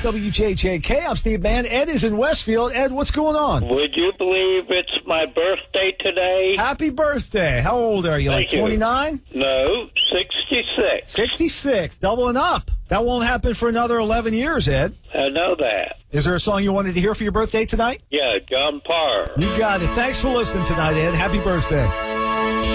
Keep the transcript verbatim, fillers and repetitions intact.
W J J K. I'm Steve Mann. Ed is in Westfield. Ed, what's going on? Would you believe it's my birthday today? Happy birthday. How old are you, Thank like twenty-nine? You. No, sixty-six. sixty-six. Doubling up. That won't happen for another eleven years, Ed. I know that. Is there a song you wanted to hear for your birthday tonight? Yeah, John Parr. You got it. Thanks for listening tonight, Ed. Happy birthday.